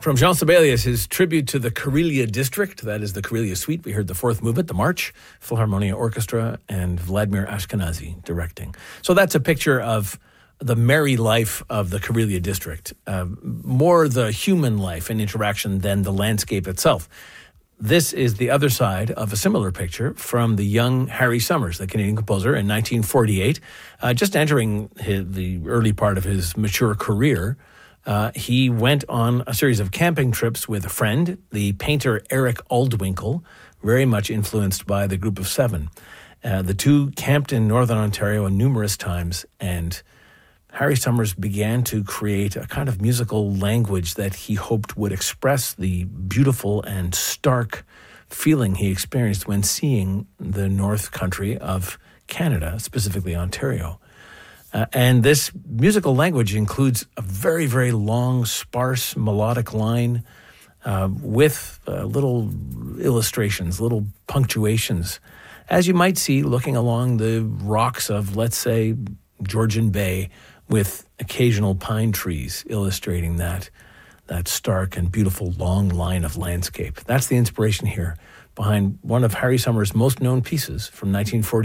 From Jean Sibelius, his tribute to the Karelia District, that is the Karelia Suite. We heard the fourth movement, the March, Philharmonia Orchestra, and Vladimir Ashkenazy directing. So that's a picture of the merry life of the Karelia District, more the human life and interaction than the landscape itself. This is the other side of a similar picture from the young Harry Summers, the Canadian composer, in 1948, just entering the early part of his mature career. He went on a series of camping trips with a friend, the painter Eric Aldwinkle, very much influenced by the Group of Seven. The two camped in Northern Ontario numerous times, and Harry Summers began to create a kind of musical language that he hoped would express the beautiful and stark feeling he experienced when seeing the North Country of Canada, specifically Ontario. And this musical language includes a very, very long, sparse, melodic line with little illustrations, little punctuations, as you might see looking along the rocks of, let's say, Georgian Bay, with occasional pine trees illustrating that stark and beautiful long line of landscape. That's the inspiration here behind one of Harry Summers' most known pieces from 1940.